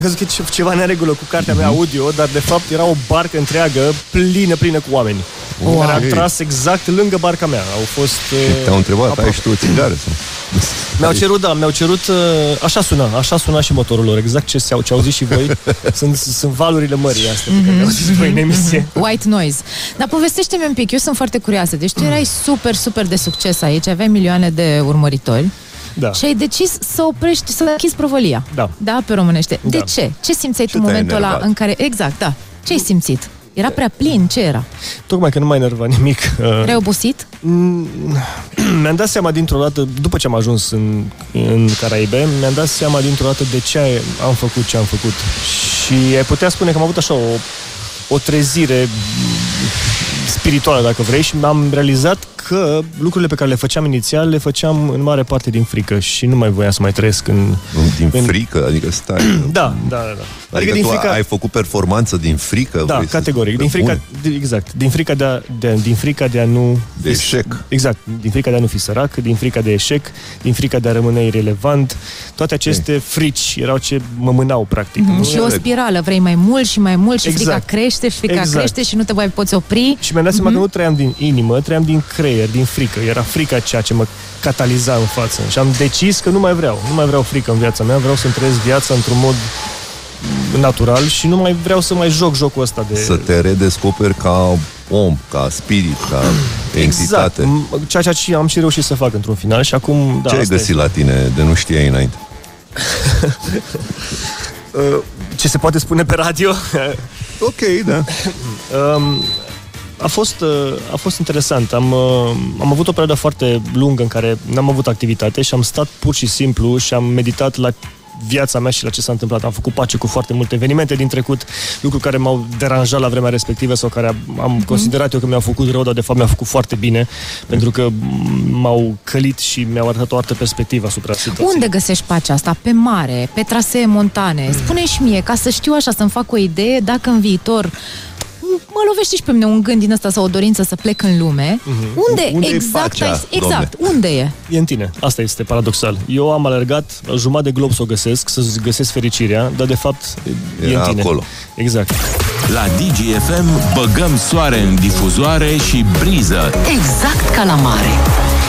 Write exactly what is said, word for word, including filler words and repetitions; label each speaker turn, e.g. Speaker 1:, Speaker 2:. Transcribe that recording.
Speaker 1: Am crezut că e ceva neregulă cu cartea mea audio, dar de fapt era o barcă întreagă plină, plină cu oameni. Wow. Care a tras exact lângă barca mea. Au fost...
Speaker 2: Te-au întrebat, aproape. Ai și tu o țigară? Sau?
Speaker 1: Mi-au cerut, da, mi-au cerut... Așa suna, așa suna și motorul lor, exact ce, ce au zis și voi. sunt, sunt valurile mării astea pe care le-au zis voi în emisie.
Speaker 3: White noise. Dar povestește-mi un pic, eu sunt foarte curioasă. Deci tu erai super, super de succes aici, aveai milioane de urmăritori.
Speaker 1: Da.
Speaker 3: Și ai decis să oprești, să închizi prăvălia.
Speaker 1: Da.
Speaker 3: Da, pe românește. De
Speaker 1: Da.
Speaker 3: ce? Ce simțeai
Speaker 2: Ce
Speaker 3: tu în
Speaker 2: te-ai
Speaker 3: momentul ăla
Speaker 2: enervat?
Speaker 3: în care... Exact, da. Ce ai simțit? Era prea plin? Ce era?
Speaker 1: Tocmai că nu mai enerva nimic.
Speaker 3: Erai obosit?
Speaker 1: Mi-am dat seama dintr-o dată, după ce am ajuns în, în Caraibe, mi-am dat seama dintr-o dată de ce am făcut ce am făcut. Și ai putea spune că am avut așa o, o trezire spirituală, dacă vrei, și am realizat că lucrurile pe care le făceam inițial le făceam în mare parte din frică și nu mai voiam să mai trăiesc în...
Speaker 2: Din
Speaker 1: în...
Speaker 2: frică? Adică stai...
Speaker 1: Da, da, da.
Speaker 2: Adică,
Speaker 1: Adică din
Speaker 2: tu
Speaker 1: frica...
Speaker 2: ai făcut performanță din frică?
Speaker 1: Da,
Speaker 2: vrei să-
Speaker 1: categoric. Din frica, exact. Din frica de a, de, din frica de a nu...
Speaker 2: De eșec.
Speaker 1: Exact. Din frica de a nu fi sărac, din frica de eșec, din frica de a rămâne irelevant. Toate aceste frici erau ce mă mânau, practic.
Speaker 3: Mm-hmm. Și o spirală. Vrei mai mult și mai mult și
Speaker 1: Exact.
Speaker 3: frica crește, frica
Speaker 1: Exact.
Speaker 3: crește și nu te mai poți opri.
Speaker 1: Și mi-am dat seama mm-hmm. că nu trăiam din inimă, trăiam din creier, din frică. Era frica ceea ce mă cataliza în față. Și am decis că nu mai vreau. Nu mai vreau frică în viața mea. Vreau să-mi trăiesc viața într-un mod natural și nu mai vreau să mai joc jocul ăsta de...
Speaker 2: Să te redescoperi ca om, ca spirit, ca entitate.
Speaker 1: Exact. Ceea ce am și reușit să fac într-un final și acum... Da,
Speaker 2: Ce ai
Speaker 1: asta
Speaker 2: găsit
Speaker 1: e.
Speaker 2: la tine de nu știai înainte?
Speaker 1: Ce se poate spune pe radio?
Speaker 2: Ok, da.
Speaker 1: Um, a fost, uh, a fost interesant. Am, uh, am avut o perioadă foarte lungă în care n-am avut activitate și am stat pur și simplu și am meditat la viața mea și la ce s-a întâmplat. Am făcut pace cu foarte multe evenimente din trecut, lucruri care m-au deranjat la vremea respectivă sau care am considerat eu că mi-au făcut rău, dar de fapt mi-au făcut foarte bine, pentru că m-au călit și mi-au arătat o altă perspectivă asupra situației.
Speaker 3: Unde găsești pacea asta? Pe mare? Pe trasee montane? Spune-mi și mie, ca să știu așa, să-mi fac o idee, dacă în viitor mă lovește și pe mine un gând din ăsta sau o dorință să plec în lume. Mm-hmm. Unde,
Speaker 2: Unde e
Speaker 3: exact
Speaker 2: pacea,
Speaker 3: ai, exact,
Speaker 2: domne?
Speaker 3: unde e?
Speaker 1: E în tine. Asta este paradoxal. Eu am alergat jumătate de glob să o găsesc, să găsesc fericirea, dar de fapt e
Speaker 2: Era
Speaker 1: în tine.
Speaker 2: acolo.
Speaker 1: Exact.
Speaker 4: La Digi F M băgăm soare în difuzoare și briză.
Speaker 5: Exact ca la mare.